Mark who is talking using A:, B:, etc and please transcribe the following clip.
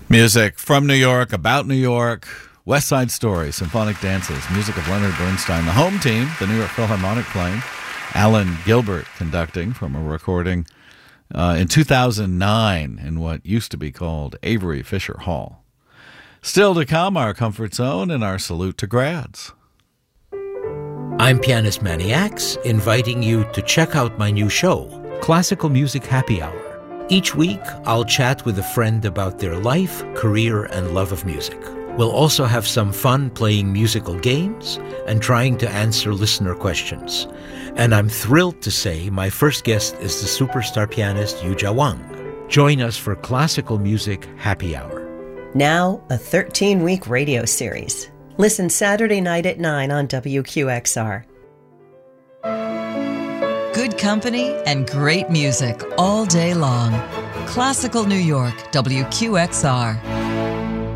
A: Music from New York, about New York, West Side Story, symphonic dances, music of Leonard Bernstein, the home team, the New York Philharmonic playing, Alan Gilbert conducting from a recording in 2009 in what used to be called Avery Fisher Hall. Still to come, our comfort zone and our salute to grads.
B: I'm pianist Manny Axe, inviting you to check out my new show, Classical Music Happy Hour. Each week, I'll chat with a friend about their life, career, and love of music. We'll also have some fun playing musical games and trying to answer listener questions. And I'm thrilled to say my first guest is the superstar pianist Yuja Wang. Join us for Classical Music Happy Hour.
C: Now, a 13-week radio series. Listen Saturday night at 9 on WQXR.
D: Good company and great music all day long. Classical New York, WQXR.